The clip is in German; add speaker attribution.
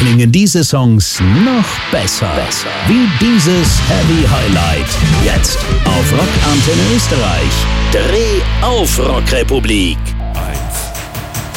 Speaker 1: klingen diese Songs noch besser. Wie dieses Heavy Highlight. Jetzt auf Rockantenne Österreich. Dreh auf Rockrepublik.